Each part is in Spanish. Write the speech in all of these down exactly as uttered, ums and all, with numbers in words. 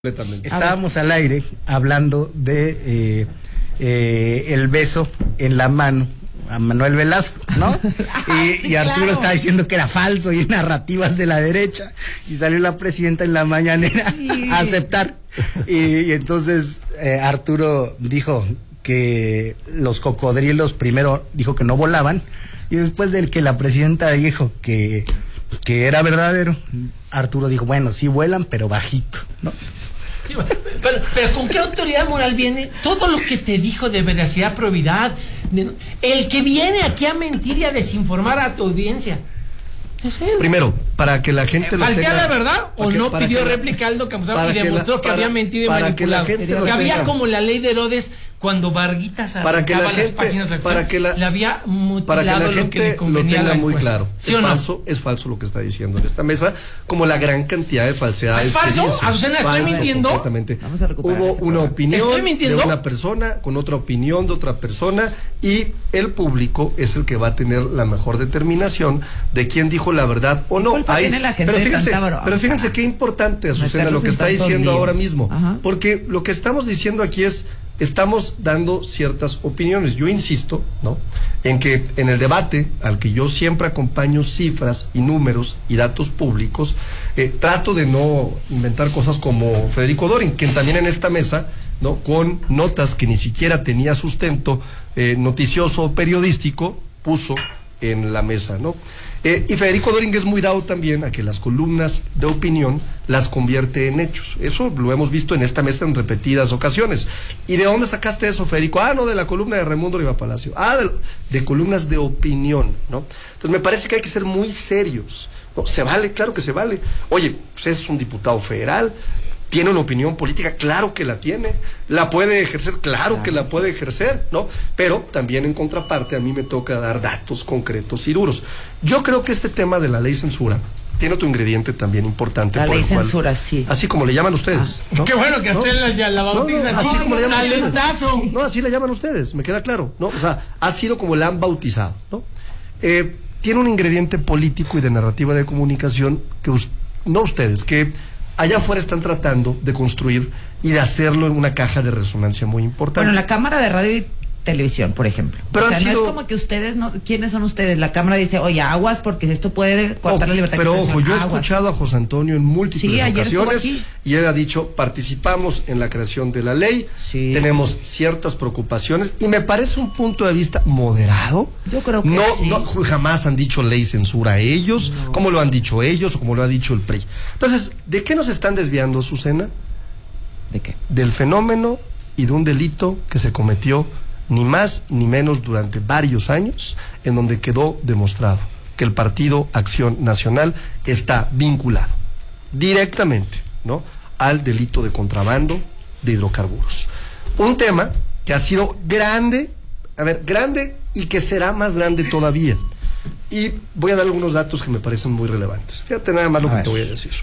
Estábamos al aire hablando de eh, eh, el beso en la mano a Manuel Velasco, ¿no? Y, sí, y Arturo claro. estaba diciendo que era falso y narrativas de la derecha, y salió la presidenta en la mañanera sí. a aceptar. Y, y entonces eh, Arturo dijo que los cocodrilos, primero dijo que no volaban, y después de que la presidenta dijo que, que era verdadero, Arturo dijo, bueno, sí vuelan, pero bajito, ¿no? Sí, pero, pero ¿con qué autoridad moral viene todo lo que te dijo de veracidad, probidad? De, el que viene aquí a mentir y a desinformar a tu audiencia es él. Primero, para que la gente... ¿Faltea la verdad o que, no pidió réplica Aldo Campuzano y demostró que, la, que para, había mentido y manipulado? Que, que había tenga. como la ley de Herodes cuando Varguitas arrancaba las páginas de acción, para que la, le había mutilado para que la gente lo que le convenía lo tenga a la muy encuesta. claro. ¿Sí es o no? falso, es falso lo que está diciendo en esta mesa, como la gran cantidad de falsedades. ¿Es falso? Azucena, ¿estoy falso, mintiendo? Completamente. Vamos a recuperar Hubo una opinión de una persona con otra opinión de otra persona, y el público es el que va a tener la mejor determinación de quién dijo la verdad o no. Hay, la gente pero fíjense, Cantábaro. pero fíjense qué importante, Azucena, lo que está diciendo ahora mismo. Ajá. Porque lo que estamos diciendo aquí es, estamos dando ciertas opiniones. Yo insisto, ¿no?, en que en el debate al que yo siempre acompaño cifras y números y datos públicos, eh, trato de no inventar cosas como Federico Dorin, quien también en esta mesa, ¿no?, con notas que ni siquiera tenía sustento eh, noticioso o periodístico, puso en la mesa, ¿no? Eh, y Federico Doring es muy dado también a que las columnas de opinión las convierte en hechos. Eso lo hemos visto en esta mesa en repetidas ocasiones. ¿Y de dónde sacaste eso, Federico? Ah, no, de la columna de Raimundo Riva Palacio. Ah, de, de columnas de opinión, ¿no? Entonces me parece que hay que ser muy serios. No, se vale, claro que se vale. Oye, pues es un diputado federal, tiene una opinión política, claro que la tiene, la puede ejercer, claro, claro que la puede ejercer, ¿no? Pero también en contraparte a mí me toca dar datos concretos y duros. Yo creo que este tema de la ley censura tiene otro ingrediente también importante. La por ley el cual, censura, sí. Así como le llaman ustedes. Ah. ¿no? Qué bueno que ¿no? usted la, la bautiza no, no, así. así como le llaman talentazo. ustedes. No, así le llaman ustedes, me queda claro, ¿no? O sea, ha sido como la han bautizado, ¿no? Eh, tiene un ingrediente político y de narrativa de comunicación que us, no ustedes, que allá afuera están tratando de construir y de hacerlo en una caja de resonancia muy importante. Bueno, la Cámara de Radio y Televisión, por ejemplo. Pero o sea, sido... no es como que ustedes, no, ¿quiénes son ustedes? La Cámara dice, oye, aguas, porque esto puede cortar oh, la libertad pero de expresión. Pero ojo, yo he aguas. escuchado a José Antonio en múltiples sí, ocasiones, y él ha dicho, participamos en la creación de la ley, sí. tenemos ciertas preocupaciones, y me parece un punto de vista moderado. Yo creo que no, sí. no, jamás han dicho ley censura a ellos, no. como lo han dicho ellos, o como lo ha dicho el P R I. Entonces, ¿de qué nos están desviando, Azucena? ¿De qué? Del fenómeno y de un delito que se cometió ni más ni menos durante varios años, en donde quedó demostrado que el Partido Acción Nacional está vinculado directamente, ¿no?, al delito de contrabando de hidrocarburos. Un tema que ha sido grande, a ver, grande y que será más grande todavía. Y voy a dar algunos datos que me parecen muy relevantes. Fíjate nada más lo a que ver. te voy a decir.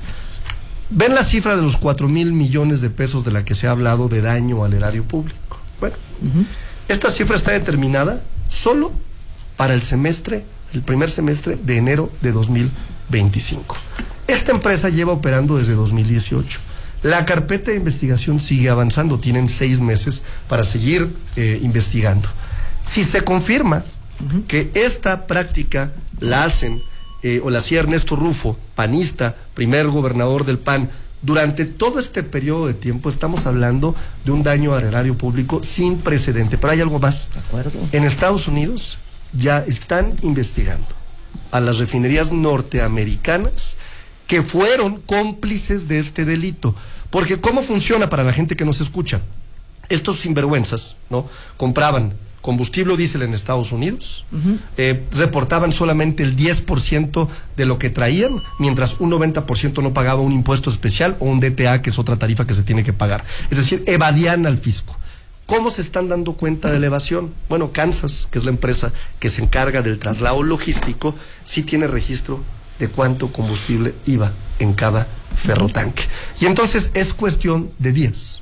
¿Ven la cifra de los cuatro mil millones de pesos de la que se ha hablado de daño al erario público? Bueno, uh-huh. esta cifra está determinada solo para el semestre, el primer semestre de enero de dos mil veinticinco. Esta empresa lleva operando desde dos mil dieciocho. La carpeta de investigación sigue avanzando, tienen seis meses para seguir eh, investigando. Si se confirma uh-huh. que esta práctica la hacen eh, o la hacía Ernesto Rufo, panista, primer gobernador del P A N, durante todo este periodo de tiempo, estamos hablando de un daño al erario público sin precedente. Pero hay algo más. De acuerdo. En Estados Unidos ya están investigando a las refinerías norteamericanas que fueron cómplices de este delito. Porque ¿cómo funciona para la gente que nos escucha? Estos sinvergüenzas, ¿no?, compraban combustible o diésel en Estados Unidos, uh-huh. eh, reportaban solamente el diez por ciento de lo que traían, mientras un noventa por ciento no pagaba un impuesto especial o un D T A, que es otra tarifa que se tiene que pagar. Es decir, evadían al fisco. ¿Cómo se están dando cuenta de la evasión? Bueno, Kansas, que es la empresa que se encarga del traslado logístico, sí tiene registro de cuánto combustible iba en cada ferrotanque. Y entonces es cuestión de días,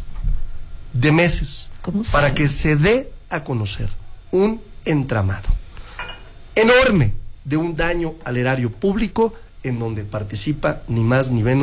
de meses, para que se dé a conocer un entramado enorme de un daño al erario público en donde participa ni más ni menos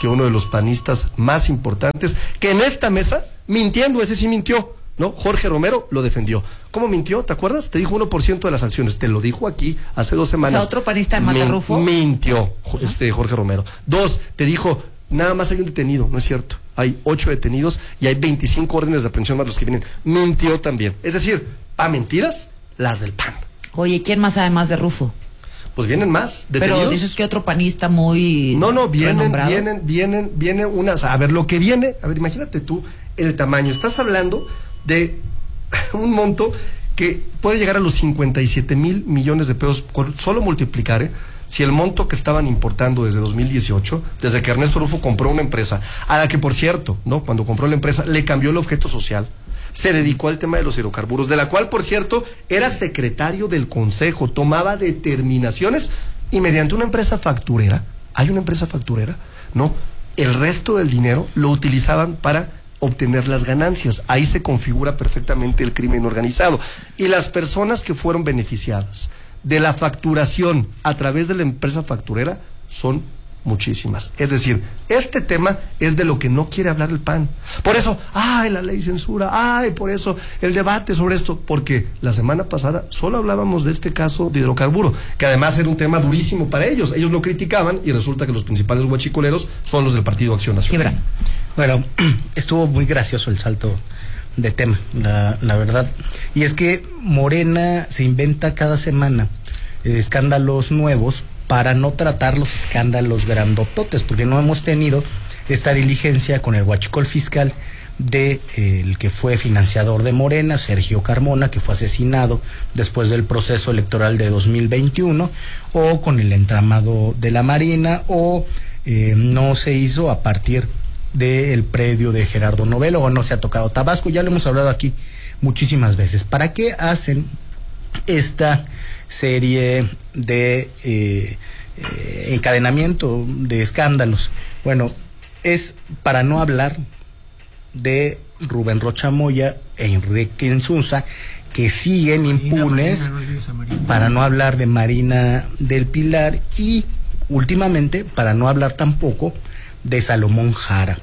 que uno de los panistas más importantes, que en esta mesa, mintiendo, ese sí mintió, ¿no? Jorge Romero lo defendió. ¿Cómo mintió? ¿Te acuerdas? Te dijo uno por ciento de las acciones. Te lo dijo aquí hace dos semanas. O sea, otro panista de Matarrufo. Min- mintió este Jorge Romero. Dos, te dijo, nada más hay un detenido. No es cierto. Hay ocho detenidos y hay veinticinco órdenes de aprehensión más los que vienen. Mintió también. Es decir, a mentiras, las del P A N. Oye, ¿quién más además de Rufo? Pues vienen más detenidos. Pero dices que otro panista muy No, no, vienen, renombrado. vienen, vienen, vienen unas. A ver, lo que viene, a ver, imagínate tú el tamaño. Estás hablando de un monto que puede llegar a los cincuenta y siete mil millones de pesos, con solo multiplicar, ¿eh? Si el monto que estaban importando desde dos mil dieciocho, desde que Ernesto Rufo compró una empresa, a la que, por cierto, ¿no? Cuando compró la empresa, le cambió el objeto social, se dedicó al tema de los hidrocarburos, de la cual, por cierto, era secretario del Consejo, tomaba determinaciones, y mediante una empresa facturera, hay una empresa facturera, ¿no? El resto del dinero lo utilizaban para obtener las ganancias. Ahí se configura perfectamente el crimen organizado. Y las personas que fueron beneficiadas de la facturación a través de la empresa facturera son muchísimas. Es decir, este tema es de lo que no quiere hablar el P A N. Por eso, ay, la ley censura, ay, por eso el debate sobre esto, porque la semana pasada solo hablábamos de este caso de hidrocarburo, que además era un tema durísimo para ellos. Ellos lo criticaban y resulta que los principales huachicoleros son los del Partido Acción Nacional. Bueno, estuvo muy gracioso el salto de tema, la, la verdad. Y es que Morena se inventa cada semana eh, escándalos nuevos para no tratar los escándalos grandototes, porque no hemos tenido esta diligencia con el huachicol fiscal de eh, el que fue financiador de Morena, Sergio Carmona, que fue asesinado después del proceso electoral de dos mil veintiuno, o con el entramado de la Marina, o eh, no se hizo a partir del predio de Gerardo Novelo, o no se ha tocado Tabasco. Ya lo hemos hablado aquí muchísimas veces. ¿Para qué hacen esta serie de eh, eh, encadenamiento de escándalos? Bueno, es para no hablar de Rubén Rocha Moya e Enrique Insunza, que siguen Marina, impunes, Marina, no para no hablar de Marina del Pilar, y últimamente para no hablar tampoco de Salomón Jara,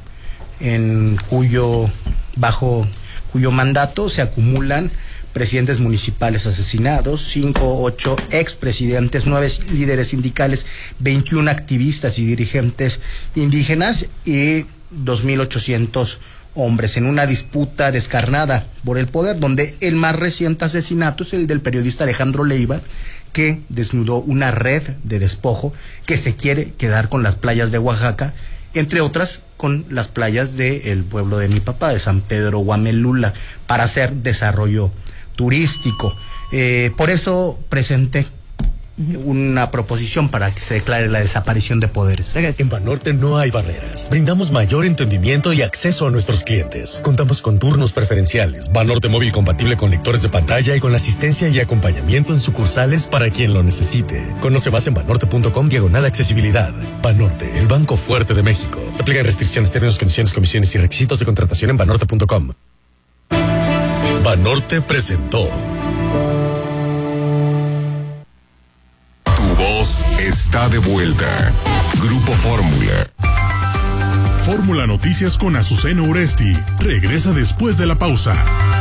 en cuyo bajo cuyo mandato se acumulan presidentes municipales asesinados, cinco, ocho expresidentes, nueve líderes sindicales, veintiún activistas y dirigentes indígenas y dos mil ochocientos hombres en una disputa descarnada por el poder, donde el más reciente asesinato es el del periodista Alejandro Leiva, que desnudó una red de despojo que se quiere quedar con las playas de Oaxaca, entre otras con las playas del pueblo de mi papá, de San Pedro Guamelula, para hacer desarrollo turístico. Eh, por eso presenté una proposición para que se declare la desaparición de poderes. En Banorte no hay barreras. Brindamos mayor entendimiento y acceso a nuestros clientes. Contamos con turnos preferenciales, Banorte móvil compatible con lectores de pantalla y con asistencia y acompañamiento en sucursales para quien lo necesite. Conoce más en banorte punto com diagonal accesibilidad. Banorte, el banco fuerte de México. Aplican restricciones, términos, condiciones, comisiones y requisitos de contratación en banorte punto com. Banorte presentó. Tu voz está de vuelta. Grupo Fórmula. Fórmula Noticias con Azucena Uresti. Regresa después de la pausa.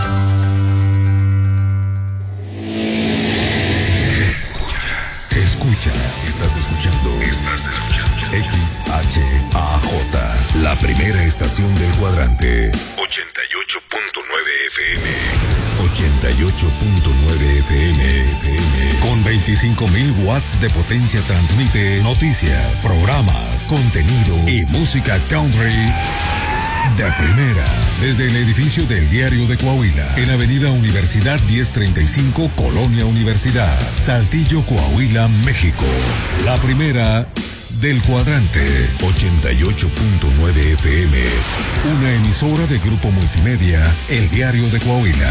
Escucha, estás escuchando. Estás escuchando. X H A J, la primera estación del cuadrante. ochenta y ocho punto nueve F M. ochenta y ocho punto nueve F M. F M. Con veinticinco mil watts de potencia transmite noticias, programas, contenido y música country de primera. Desde el edificio del Diario de Coahuila, en Avenida Universidad diez treinta y cinco, Colonia Universidad, Saltillo, Coahuila, México. La primera del cuadrante. ochenta y ocho punto nueve F M. Una emisora de Grupo Multimedia, El Diario de Coahuila.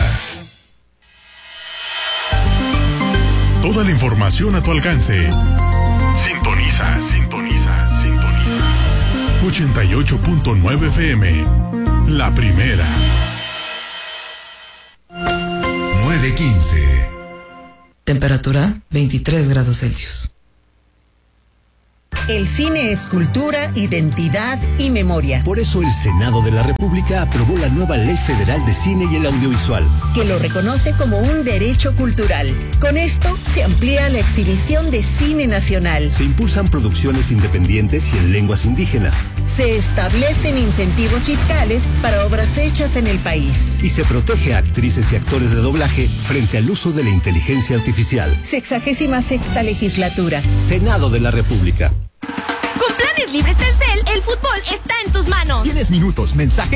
Toda la información a tu alcance. Sintoniza, sintoniza, sintoniza. ochenta y ocho punto nueve F M. La primera. nueve quince. Temperatura veintitrés grados Celsius. El cine es cultura, identidad y memoria. Por eso el Senado de la República aprobó la nueva Ley Federal de Cine y el Audiovisual, que lo reconoce como un derecho cultural. Con esto se amplía la exhibición de cine nacional. Se impulsan producciones independientes y en lenguas indígenas. Se establecen incentivos fiscales para obras hechas en el país. Y se protege a actrices y actores de doblaje frente al uso de la inteligencia artificial. Sexagésima sexta legislatura. Senado de la República. Con planes libres Telcel, el fútbol está en tus manos. Tienes minutos, mensajes